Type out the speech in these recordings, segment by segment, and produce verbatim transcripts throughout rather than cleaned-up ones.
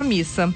missa.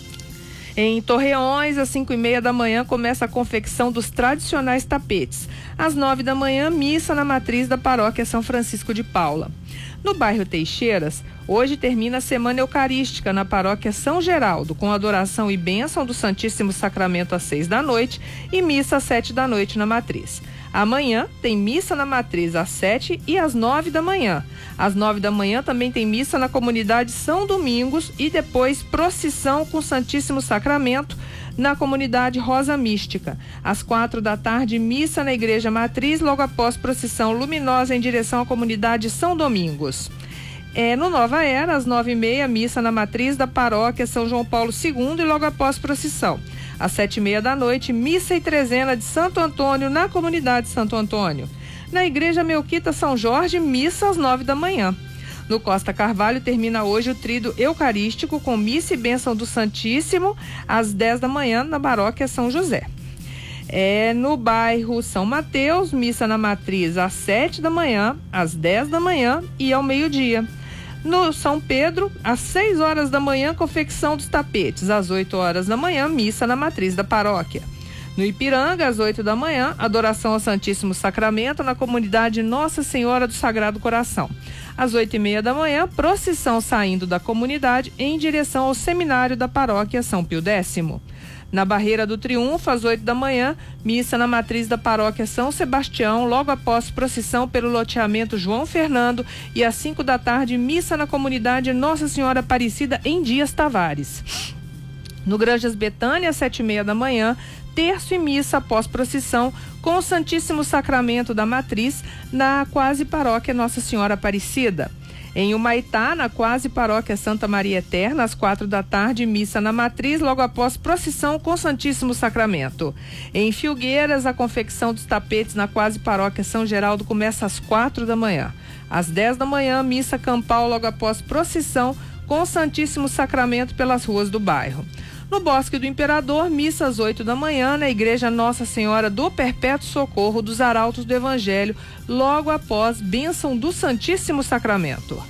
Em Torreões, às cinco e meia da manhã, começa a confecção dos tradicionais tapetes. Às nove da manhã, missa na matriz da paróquia São Francisco de Paula. No bairro Teixeiras, hoje termina a Semana Eucarística na paróquia São Geraldo, com adoração e bênção do Santíssimo Sacramento às seis da noite e missa às sete da noite na matriz. Amanhã tem missa na matriz às sete e às nove da manhã. Às nove da manhã também tem missa na comunidade São Domingos e depois procissão com o Santíssimo Sacramento na comunidade Rosa Mística. Às quatro da tarde, missa na Igreja Matriz, logo após procissão luminosa em direção à comunidade São Domingos. É, no Nova Era, às nove e meia, missa na matriz da paróquia São João Paulo segundo e logo após procissão. Às sete e meia da noite, missa e trezena de Santo Antônio na comunidade Santo Antônio. Na Igreja Melquita São Jorge, missa às nove da manhã. No Costa Carvalho, termina hoje o tríduo eucarístico com missa e bênção do Santíssimo às dez da manhã na paróquia São José. É, no bairro São Mateus, missa na matriz às sete da manhã, às dez da manhã e ao meio-dia. No São Pedro, às seis horas da manhã, confecção dos tapetes. Às oito horas da manhã, missa na matriz da paróquia. No Ipiranga, às oito da manhã, adoração ao Santíssimo Sacramento na comunidade Nossa Senhora do Sagrado Coração. Às oito e meia da manhã, procissão saindo da comunidade em direção ao seminário da paróquia São Pio Décimo. Na Barreira do Triunfo, às oito da manhã, missa na matriz da paróquia São Sebastião, logo após procissão pelo loteamento João Fernando, e às cinco da tarde, missa na comunidade Nossa Senhora Aparecida em Dias Tavares. No Granjas Betânia, às sete e meia da manhã, terço e missa após procissão com o Santíssimo Sacramento da Matriz na quase paróquia Nossa Senhora Aparecida. Em Humaitá, na quase paróquia Santa Maria Eterna, às quatro da tarde, missa na matriz, logo após procissão com o Santíssimo Sacramento. Em Filgueiras, a confecção dos tapetes na quase paróquia São Geraldo começa às quatro da manhã. Às dez da manhã, missa campal, logo após procissão com o Santíssimo Sacramento pelas ruas do bairro. No Bosque do Imperador, missa às oito da manhã na Igreja Nossa Senhora do Perpétuo Socorro dos Arautos do Evangelho, logo após bênção do Santíssimo Sacramento.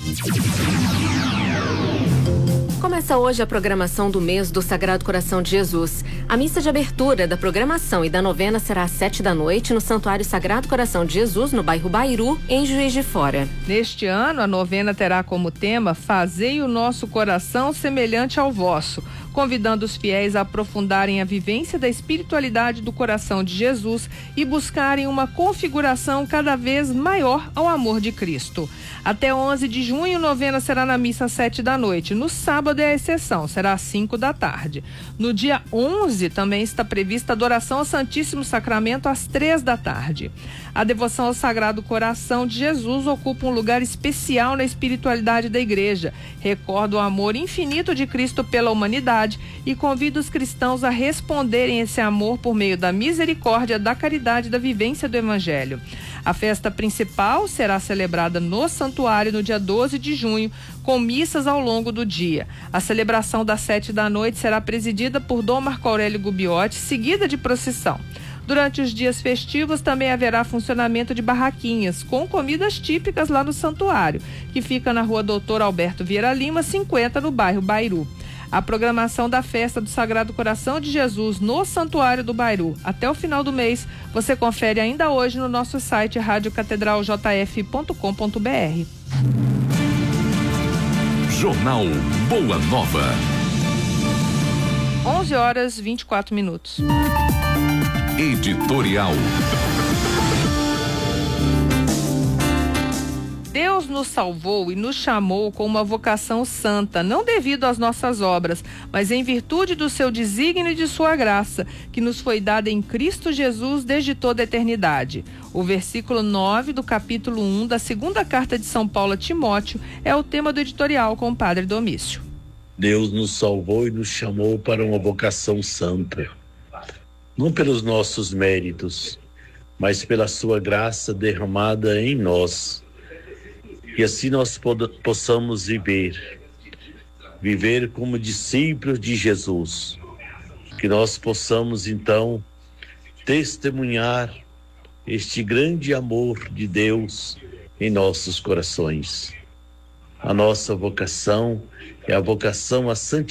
Começa hoje a programação do mês do Sagrado Coração de Jesus. A missa de abertura da programação e da novena será às sete da noite no Santuário Sagrado Coração de Jesus, no bairro Bairu, em Juiz de Fora. Neste ano, a novena terá como tema Fazei o nosso coração semelhante ao vosso, convidando os fiéis a aprofundarem a vivência da espiritualidade do coração de Jesus e buscarem uma configuração cada vez maior ao amor de Cristo. Até onze de junho, novena será na missa às sete da noite. No sábado é a exceção, será às cinco da tarde. No dia onze também está prevista a adoração ao Santíssimo Sacramento às três da tarde. A devoção ao Sagrado Coração de Jesus ocupa um lugar especial na espiritualidade da Igreja. Recorda o amor infinito de Cristo pela humanidade e convida os cristãos a responderem esse amor por meio da misericórdia, da caridade e da vivência do Evangelho. A festa principal será celebrada no santuário no dia doze de junho, com missas ao longo do dia. A celebração das sete da noite será presidida por Dom Marco Aurélio Gubbiotti, seguida de procissão. Durante os dias festivos também haverá funcionamento de barraquinhas, com comidas típicas lá no santuário, que fica na rua Doutor Alberto Vieira Lima, cinquenta, no bairro Bairu. A programação da festa do Sagrado Coração de Jesus no Santuário do Bairu até o final do mês, você confere ainda hoje no nosso site rádio catedral j f ponto com ponto b r. Jornal Boa Nova. onze horas e vinte e quatro minutos. Editorial. Deus nos salvou e nos chamou com uma vocação santa, não devido às nossas obras, mas em virtude do seu desígnio e de sua graça, que nos foi dada em Cristo Jesus desde toda a eternidade. O versículo nove do capítulo um da segunda carta de São Paulo a Timóteo é o tema do editorial com o Padre Domício. Deus nos salvou e nos chamou para uma vocação santa, não pelos nossos méritos, mas pela sua graça derramada em nós. E assim nós possamos viver, viver como discípulos de Jesus. Que nós possamos, então, testemunhar este grande amor de Deus em nossos corações. A nossa vocação é a vocação à santidade.